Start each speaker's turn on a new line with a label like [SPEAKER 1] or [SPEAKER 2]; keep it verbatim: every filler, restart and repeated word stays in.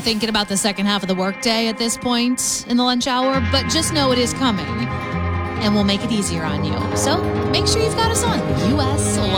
[SPEAKER 1] thinking about the second half of the workday at this point in the lunch hour, but just know it is coming and we'll make it easier on you. So make sure you've got us on U S